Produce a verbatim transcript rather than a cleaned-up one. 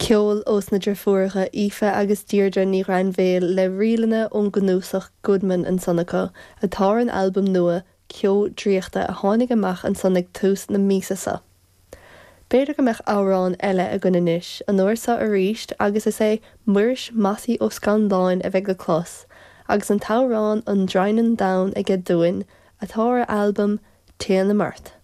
Ceol os na drefuairtha Aoife agus Deirdre ní raibh mhéal le rialanna ón gnúsach Goodman an Sonnacha, atá an albumm nua Ceo Dríochta a tháinig amach an sonnig tús na mísasa. B'fhéidir go mbeadh amhrán eile a gcoinne anois, an uairsa a ríist agus is é muiris masaí ó Scandáin a bheith go clos, agus an todhrán an Drainan Down ag dúin, atá ar albumm Téan na Mart.